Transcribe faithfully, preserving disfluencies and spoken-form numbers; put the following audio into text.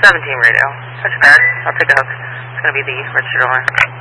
seventeen radio. That's bad. I'll take a hook. It's going to be the registered alarm.